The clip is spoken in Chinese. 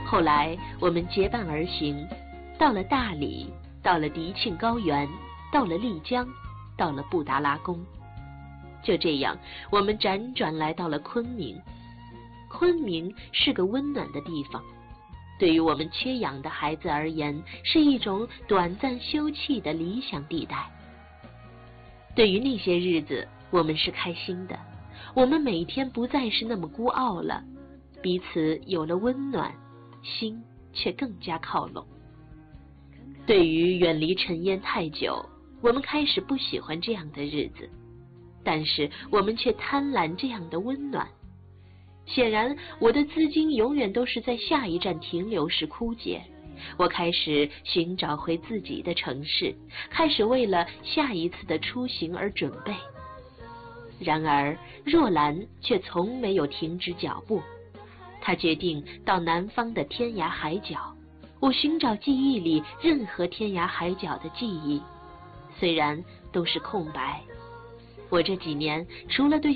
后来我们结伴而行，到了大理，到了迪庆高原，到了丽江，到了布达拉宫。就这样，我们辗转来到了昆明。昆明是个温暖的地方，对于我们缺氧的孩子而言，是一种短暂休憩的理想地带。对于那些日子，我们是开心的，我们每天不再是那么孤傲了，彼此有了温暖，心却更加靠拢。对于远离尘烟太久，我们开始不喜欢这样的日子，但是我们却贪婪这样的温暖。显然，我的资金永远都是在下一站停留时枯竭。我开始寻找回自己的城市，开始为了下一次的出行而准备。然而，若兰却从没有停止脚步。她决定到南方的天涯海角。我寻找记忆里任何天涯海角的记忆，虽然都是空白。我这几年除了对